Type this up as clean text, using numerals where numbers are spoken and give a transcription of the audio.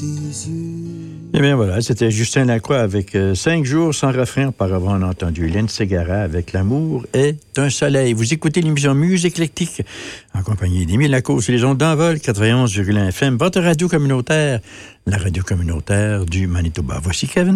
Eh bien voilà, c'était Justin Lacroix avec 5 jours sans refrain. Auparavant, on a entendu Lynn Ségara avec L'amour est un soleil. Vous écoutez l'émission Musique éclectique en compagnie d'Émile Lacour sur les ondes d'Envol 91,1 FM, votre radio communautaire, la radio communautaire du Manitoba. Voici Kevin.